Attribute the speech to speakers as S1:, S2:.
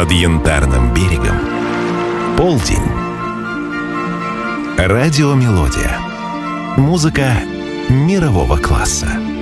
S1: над Янтарным берегом. Полдень. Радиомелодия. Музыка мирового класса.